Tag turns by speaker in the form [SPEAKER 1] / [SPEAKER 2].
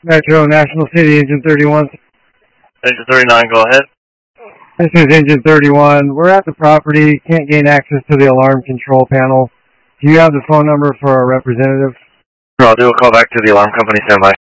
[SPEAKER 1] Metro National City, Engine 31.
[SPEAKER 2] Engine 39, go ahead.
[SPEAKER 1] This is Engine 31. We're at the property. Can't gain access to the alarm control panel. Do you have the phone number for our representative?
[SPEAKER 2] I'll do a call back to the alarm company. Stand by.